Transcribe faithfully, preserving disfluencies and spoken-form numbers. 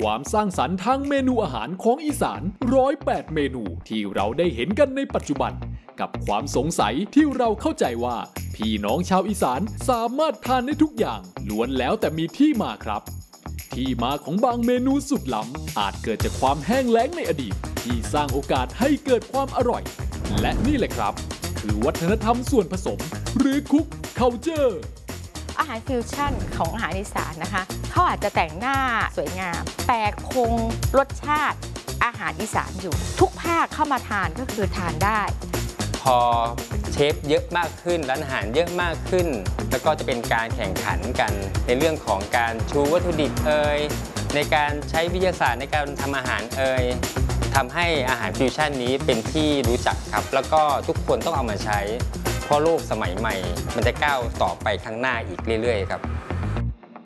ความสร้างสรรค์ทางเมนูอาหารของอีสานร้อยแปดเมนูที่เราได้เห็นกันในปัจจุบันกับความสงสัยที่เราเข้าใจว่าพี่น้องชาวอีสานสามารถทานได้ทุกอย่างล้วนแล้วแต่มีที่มาครับที่มาของบางเมนูสุดล้ำอาจเกิดจากความแห้งแล้งในอดีตที่สร้างโอกาสให้เกิดความอร่อยและนี่แหละครับคือวัฒนธรรมส่วนผสมหรือคุกเคาเจอร์อาหารฟิวชั่นของอาหารอีสานนะคะเขาอาจจะแต่งหน้าสวยงามแต่คงรสชาติอาหารอีสานอยู่ทุกภาคเข้ามาทานก็คือทานได้พอเชฟเยอะมากขึ้นร้านอาหารเยอะมากขึ้นแล้วก็จะเป็นการแข่งขันกันในเรื่องของการชูวัตถุดิบเอ่ยในการใช้วิทยาศาสตร์ในการทำอาหารเอ่ยทำให้อาหารฟิวชั่นนี้เป็นที่รู้จักครับแล้วก็ทุกคนต้องเอามาใช้เพราะโลกสมัยใหม่มันจะก้าวต่อไปข้างหน้าอีกเรื่อยๆครับ